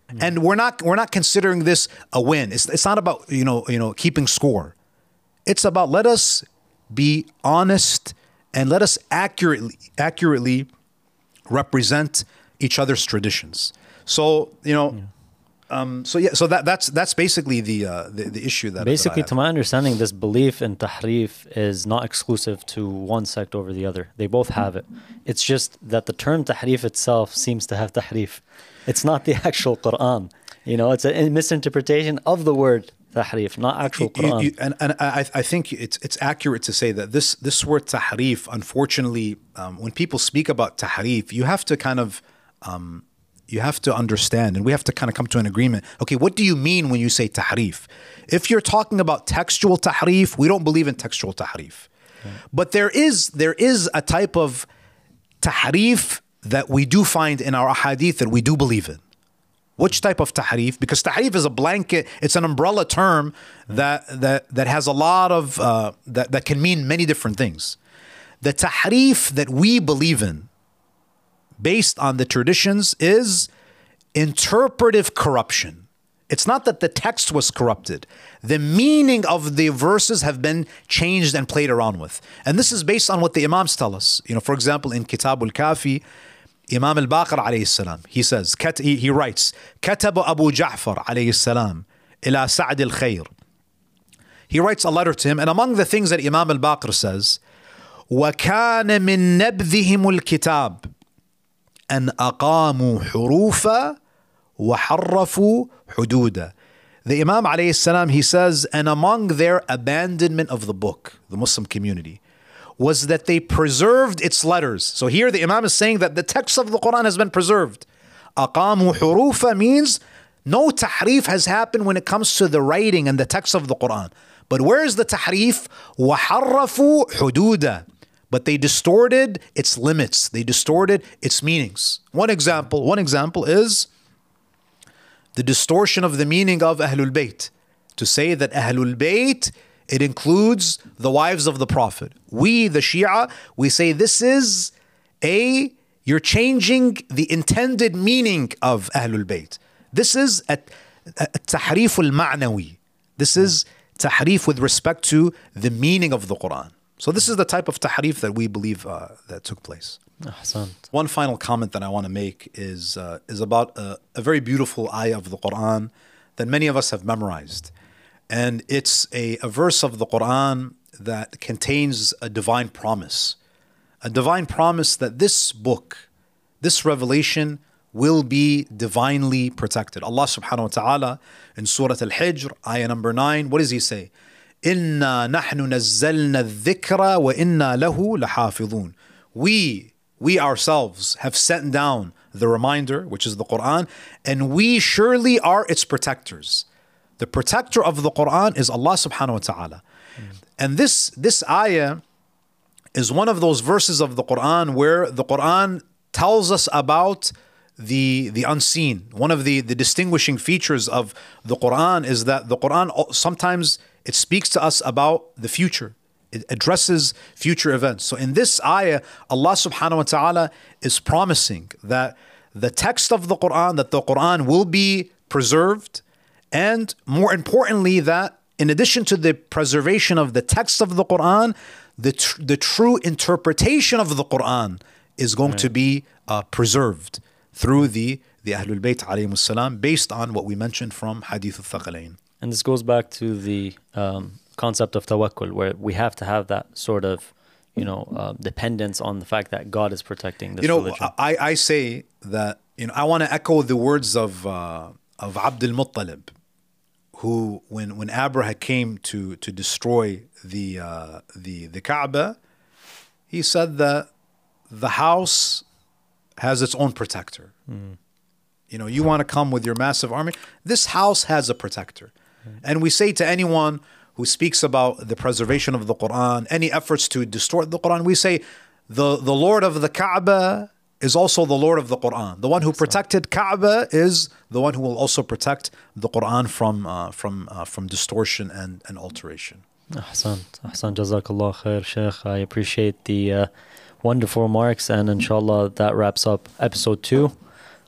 And we're not considering this a win. It's not about keeping score. It's about let us be honest and let us accurately represent each other's traditions. So so that's basically the issue that basically, that to my understanding, this belief in tahrif is not exclusive to one sect over the other. They both have it. It's just that the term tahrif itself seems to have tahrif. It's not the actual Quran. It's a misinterpretation of the word tahrif, not actual Quran. And I think it's accurate to say that this word tahrif, unfortunately, when people speak about tahrif, you have to kind of you have to understand, and we have to kind of come to an agreement. Okay, what do you mean when you say tahrif? If you're talking about textual tahrif, we don't believe in textual tahrif. But there is a type of tahrif that we do find in our ahadith that we do believe in. Which type of tahrif? Because tahrif is a blanket, it's an umbrella term that has a lot of, that can mean many different things. The tahrif that we believe in, based on the traditions, is interpretive corruption. It's not that the text was corrupted. The meaning of the verses have been changed and played around with. And this is based on what the Imams tell us. For example, in Kitab al-Kafi, Imam al-Baqir alayhi salam, he says, he writes, كتب Abu Ja'far alayhi salam ila Sa'd al-Khair. He writes a letter to him, and among the things that Imam al-Baqir says, وَكَانَ مِن نَبْذِهِمُ الْكِتَابِ أَنْ أَقَامُوا حُرُوفًا وَحَرَّفُوا حُدُودًا. The Imam alayhi salam, he says, and among their abandonment of the book, the Muslim community, was that they preserved its letters. So here the Imam is saying that the text of the Quran has been preserved. أَقَامُوا حُرُوفًا means no tahrif has happened when it comes to the writing and the text of the Quran. But where is the tahrif? وَحَرَّفُوا حُدُودًا. But they distorted its limits. They distorted its meanings. One example is the distortion of the meaning of Ahlul Bayt. To say that Ahlul Bayt, it includes the wives of the Prophet. We, the Shia, we say this is you're changing the intended meaning of Ahlul Bayt. This is a tahrif al-ma'nawi. This is tahrif with respect to the meaning of the Quran. So this is the type of tahrif that we believe that took place. Ahsan. One final comment that I want to make is about a very beautiful ayah of the Quran that many of us have memorized. And it's a verse of the Quran that contains a divine promise. A divine promise that this book, this revelation, will be divinely protected. Allah subhanahu wa ta'ala in Surah Al-Hijr, ayah number 9, what does He say? إِنَّا نَحْنُ نَزَّلْنَا الذِّكْرَ وَإِنَّا لَهُ لَحَافِظُونَ. We ourselves have sent down the reminder, which is the Quran, and we surely are its protectors. The protector of the Quran is Allah subhanahu wa ta'ala. And this ayah is one of those verses of the Quran where the Quran tells us about the unseen. One of the distinguishing features of the Quran is that the Quran sometimes it speaks to us about the future. It addresses future events. So in this ayah, Allah subhanahu wa ta'ala is promising that the text of the Quran will be preserved, and more importantly, that in addition to the preservation of the text of the Quran, the true interpretation of the Quran is going to be preserved through the Ahlul Bayt alayhimus salam, based on what we mentioned from Hadith al-Thaqalayn. And this goes back to the concept of tawakkul, where we have to have that sort of, dependence on the fact that God is protecting this religion. I say that, I want to echo the words of Abdul Muttalib, who, when Abraha came to destroy the Kaaba, he said that the house has its own protector. You want to come with your massive army, this house has a protector. And we say to anyone who speaks about the preservation of the Quran, any efforts to distort the Quran, we say the Lord of the Kaaba is also the Lord of the Quran. The one who protected Kaaba is the one who will also protect the Quran from distortion and alteration. Ahsan, Jazakallah khair, Sheikh. I appreciate the wonderful remarks, and inshallah that wraps up episode 2.